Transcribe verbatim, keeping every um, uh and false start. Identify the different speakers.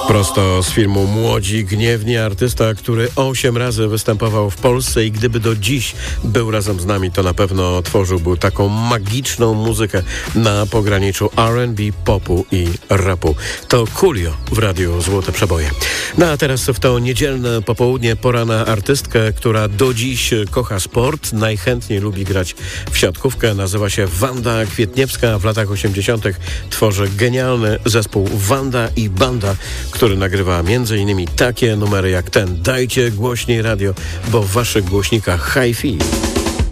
Speaker 1: Prosto z filmu Młodzi Gniewni, artysta, który osiem razy występował w Polsce i gdyby do dziś był razem z nami, to na pewno tworzyłby taką magiczną muzykę na pograniczu R and B, popu i rapu. To Coolio w radiu Złote Przeboje. No a teraz w to niedzielne popołudnie pora na artystkę, która do dziś kocha sport, najchętniej lubi grać w siatkówkę. Nazywa się Wanda Kwietniewska. W latach osiemdziesiątych tworzy genialny zespół Wanda i Banda, który nagrywa między innymi takie numery jak ten. Dajcie głośniej radio, bo w waszych głośnikach hi-fi.